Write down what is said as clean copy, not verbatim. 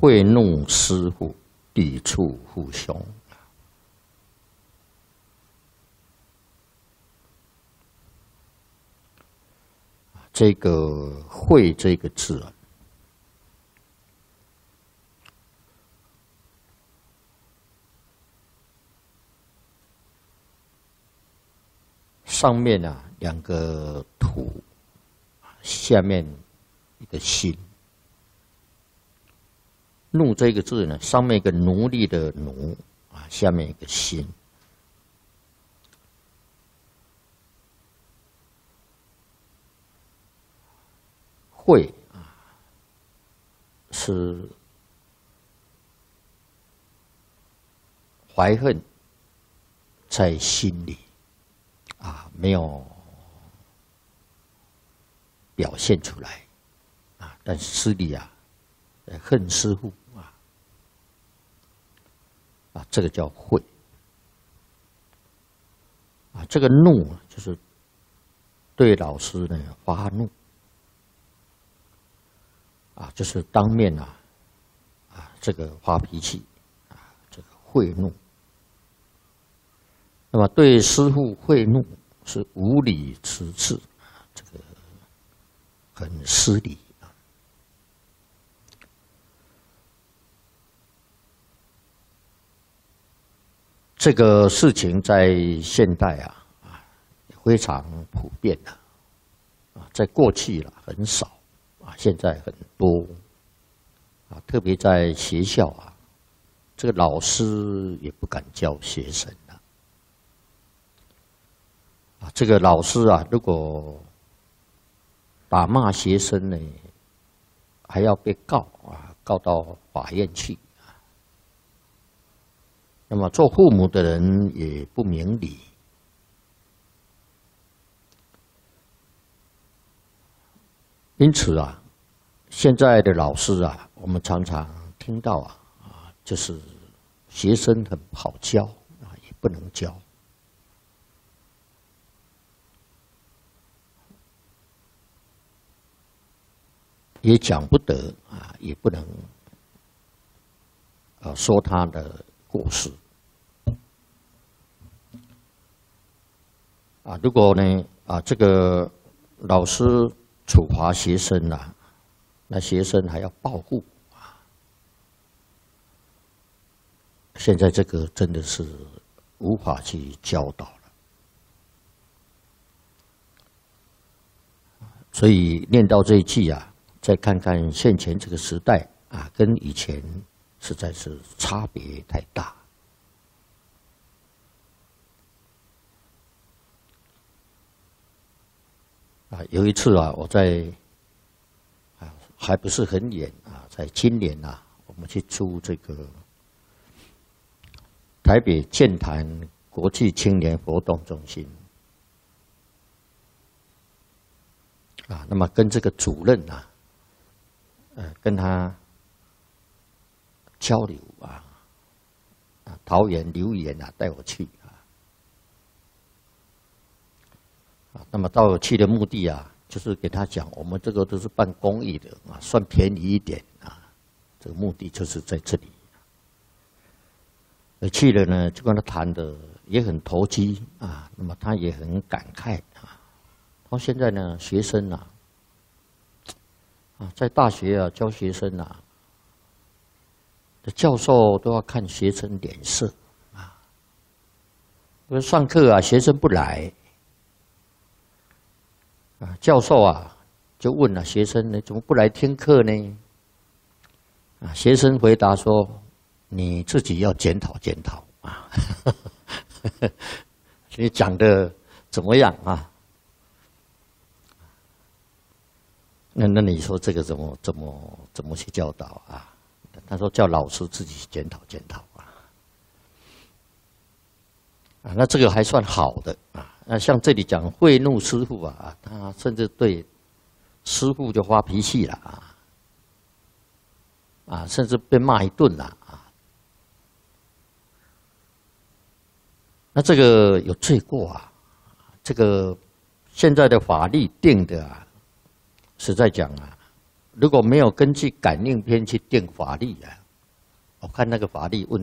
会怒师父，抵触父兄。这个“会”这个字啊，上面啊两个土，下面一个心。怒这个字呢，上面一个奴隶的奴啊，下面一个心。会啊，是怀恨在心里啊，没有表现出来啊，但心里啊，恨师父啊，这个叫会啊。这个怒就是对老师呢发怒啊，就是当面这个发脾气啊，这个会怒。那么对师父会怒是无理持次，这个很失礼啊。这个事情在现代非常普遍在过去很少现在很多特别在学校这个老师也不敢教学生这个老师如果打骂学生呢，还要被告告到法院去那么做父母的人也不明理，因此现在的老师我们常常听到就是学生很不好教也不能教。也讲不得也不能说他的过失如果呢这个老师处罚学生那学生还要报复现在这个真的是无法去教导了。所以念到这一句再看看现前这个时代跟以前实在是差别太大。有一次我在还不是很远在今年我们去出这个台北剑潭国际青年活动中心那么跟这个主任跟他交流桃园留言带我去那么到去的目的就是给他讲，我们这个都是办公益的算便宜一点这个目的就是在这里。而去了呢，就跟他谈的也很投机那么他也很感慨到现在呢，学生在大学教学生的教授都要看学生脸色因为上课学生不来教授就问学生呢，怎么不来听课呢？学生回答说：“你自己要检讨检讨你讲的怎么样那你说这个怎么去教导他说叫老师自己检讨检讨那这个还算好的那像这里讲会怒师父他甚至对师父就发脾气了甚至被骂一顿了那这个有罪过这个现在的法律定的实在讲如果没有根据感应篇去定法律啊，我看那个法律问